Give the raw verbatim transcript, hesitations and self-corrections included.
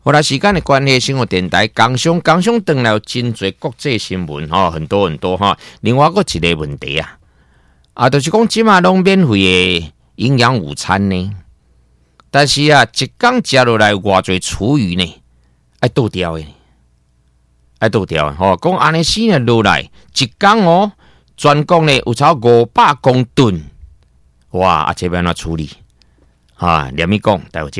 后来时间的关系，生活电台刚上刚上登来有真侪国际新闻哈，很多很多哈。另外个一个问题啊，啊，就是讲即马拢免费的营养午餐呢，但是啊，一工食落来偌侪厨余呢，爱倒掉的，爱倒掉的吼。讲安尼四年落来，一工哦，全国呢有超五百公吨，哇！啊，这边怎处理？啊，连咪讲，待会。